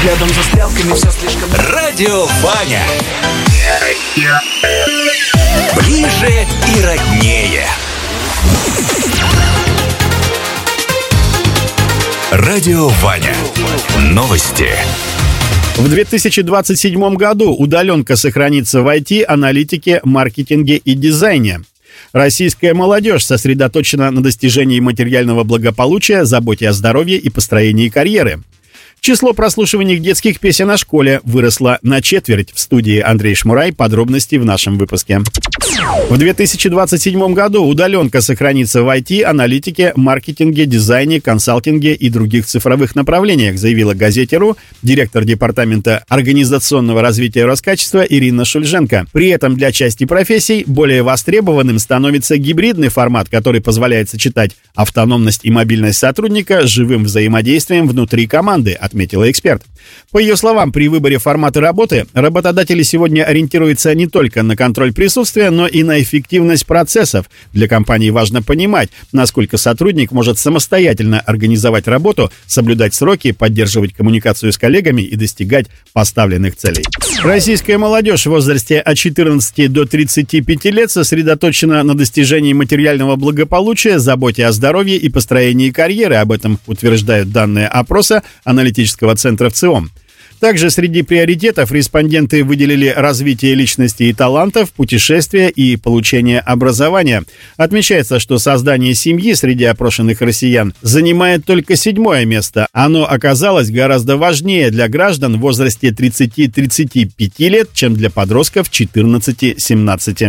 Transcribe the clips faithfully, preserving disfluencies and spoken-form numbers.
Взглядом за стрелками все слишком... Радио Ваня. Ближе и роднее. Радио Ваня. Новости. В две тысячи двадцать седьмом году удаленка сохранится в ай ти, аналитике, маркетинге и дизайне. Российская молодежь сосредоточена на достижении материального благополучия, заботе о здоровье и построении карьеры. Число прослушиваний детских песен о школе выросло на четверть. В студии Андрей Шмурай. Подробности в нашем выпуске. В две тысячи двадцать седьмом году удаленка сохранится в ай ти, аналитике, маркетинге, дизайне, консалтинге и других цифровых направлениях, заявила газете.ру директор департамента организационного развития Роскачества Ирина Шульженко. При этом для части профессий более востребованным становится гибридный формат, который позволяет сочетать автономность и мобильность сотрудника с живым взаимодействием внутри команды, отметила эксперт. По ее словам, при выборе формата работы работодатели сегодня ориентируются не только на контроль присутствия, но и на эффективность процессов. Для компании важно понимать, насколько сотрудник может самостоятельно организовать работу, соблюдать сроки, поддерживать коммуникацию с коллегами и достигать поставленных целей. Российская молодежь в возрасте от четырнадцати до тридцати пяти лет сосредоточена на достижении материального благополучия, заботе о здоровье и построении карьеры. Об этом утверждают данные опроса аналитического центра ВЦИОМ. Также среди приоритетов респонденты выделили развитие личности и талантов, путешествия и получение образования. Отмечается, что создание семьи среди опрошенных россиян занимает только седьмое место. Оно оказалось гораздо важнее для граждан в возрасте тридцати-тридцати пяти лет, чем для подростков четырнадцати-семнадцати.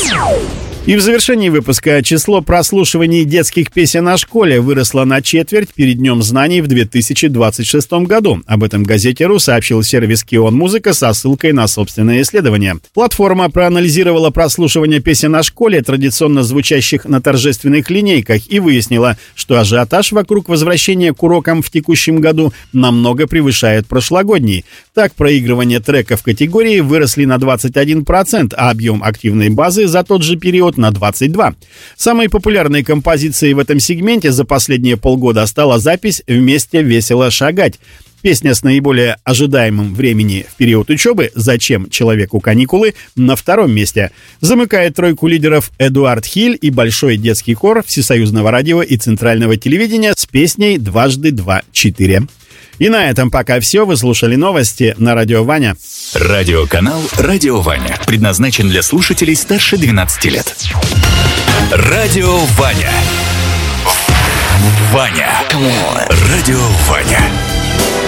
И в завершении выпуска число прослушиваний детских песен о школе выросло на четверть перед Днем знаний в две тысячи двадцать шестом году. Об этом газете.ру сообщил сервис Кион Музыка со ссылкой на собственное исследование. Платформа проанализировала прослушивание песен о школе, традиционно звучащих на торжественных линейках, и выяснила, что ажиотаж вокруг возвращения к урокам в текущем году намного превышает прошлогодний. Так, проигрывание треков категории выросли на двадцать один процент, а объем активной базы за тот же период на двадцать два процента. Самой популярной композицией в этом сегменте за последние полгода стала запись «Вместе весело шагать». Песня с наиболее ожидаемым времени в период учебы «Зачем человеку каникулы» на втором месте. Замыкает тройку лидеров Эдуард Хиль и большой детский хор Всесоюзного радио и Центрального телевидения с песней «Дважды два четыре». И на этом пока все. Вы слушали новости на Радио Ваня. Радиоканал «Радио Ваня» предназначен для слушателей старше двенадцати лет. Радио Ваня. Ваня. Радио Ваня.